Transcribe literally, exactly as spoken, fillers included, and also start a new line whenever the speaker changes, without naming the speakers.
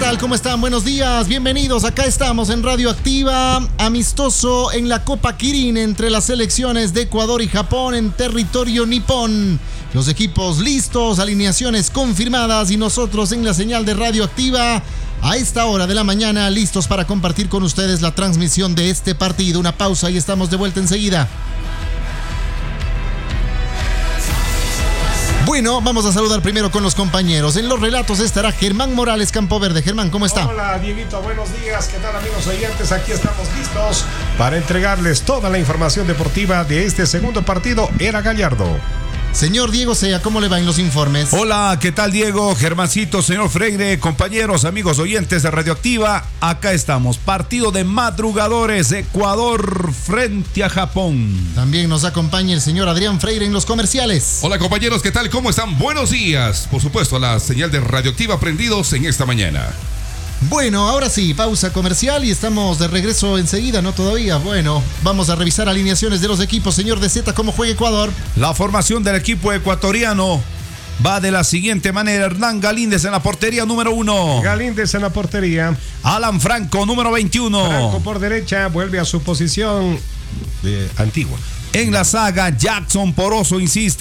tal? ¿Cómo están? Buenos días, bienvenidos. Acá estamos en Radio Activa, amistoso en la Copa Kirin entre las selecciones de Ecuador y Japón en territorio nipón. Los equipos listos, alineaciones confirmadas y nosotros en la señal de Radio Activa a esta hora de la mañana listos para compartir con ustedes la transmisión de este partido. Una pausa y estamos de vuelta enseguida. Bueno, vamos a saludar primero con los compañeros. En los relatos estará Germán Morales Campoverde. Germán, ¿cómo está?
Hola, Dieguito, buenos días. ¿Qué tal, amigos oyentes? Aquí estamos listos para entregarles toda la información deportiva de este segundo partido. Era Gallardo.
Señor Diego Sea, ¿cómo le va en los informes?
Hola, ¿qué tal, Diego? Germancito, señor Freire, compañeros, amigos oyentes de Radioactiva, acá estamos. Partido de madrugadores, Ecuador frente a Japón.
También nos acompaña el señor Adrián Freire en los comerciales.
Hola, compañeros, ¿qué tal? ¿Cómo están? Buenos días. Por supuesto, la señal de Radioactiva prendidos en esta mañana.
Bueno, ahora sí, pausa comercial y estamos de regreso enseguida, ¿no? Todavía. Bueno, vamos a revisar alineaciones de los equipos. Señor De Zeta, ¿cómo juega Ecuador?
La formación del equipo ecuatoriano va de la siguiente manera: Hernán Galíndez en la portería número uno.
Galíndez en la portería.
Alan Franco, número veintiuno.
Franco por derecha, vuelve a su posición de antigua.
En la saga, Jackson Poroso insiste.